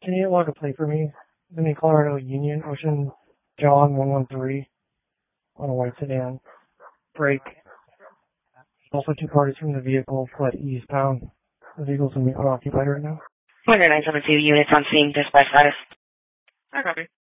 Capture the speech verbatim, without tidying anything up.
Can you log a play for me? In the Colorado Union, Ocean John one one three on a white sedan. Break. Also two parties from the vehicle fled eastbound. The vehicle's unoccupied right now. one nine seven two units on scene, dispatch status. I copy.